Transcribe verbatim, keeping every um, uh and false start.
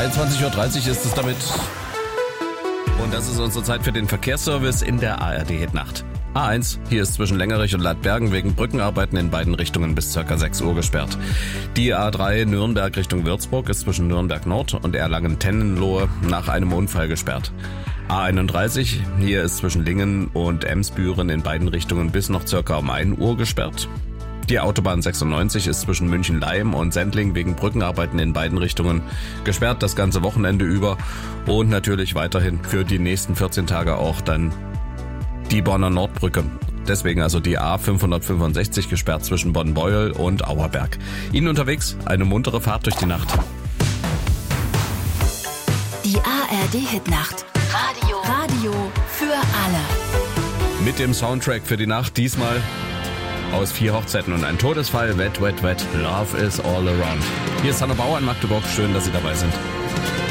dreiundzwanzig Uhr dreißig ist es damit. Und das ist unsere Zeit für den Verkehrsservice in der A R D-Hitnacht. A eins, hier ist zwischen Längerich und Ladbergen wegen Brückenarbeiten in beiden Richtungen bis ca. sechs Uhr gesperrt. Die A drei Nürnberg Richtung Würzburg ist zwischen Nürnberg Nord und Erlangen-Tennenlohe nach einem Unfall gesperrt. A einunddreißig, hier ist zwischen Lingen und Emsbüren in beiden Richtungen bis noch ca. um ein Uhr gesperrt. Die Autobahn sechsundneunzig ist zwischen München-Leim und Sendling wegen Brückenarbeiten in beiden Richtungen gesperrt das ganze Wochenende über und natürlich weiterhin für die nächsten vierzehn Tage auch dann die Bonner Nordbrücke. Deswegen also die A fünfhundertfünfundsechzig gesperrt zwischen Bonn-Beuel und Auerberg. Ihnen unterwegs eine muntere Fahrt durch die Nacht. Die A R D-Hitnacht. Radio. Radio für alle. Mit dem Soundtrack für die Nacht diesmal aus vier Hochzeiten und ein Todesfall. Wet, wet, wet. Love is all around. Hier ist Hanno Bauer in Magdeburg. Schön, dass Sie dabei sind.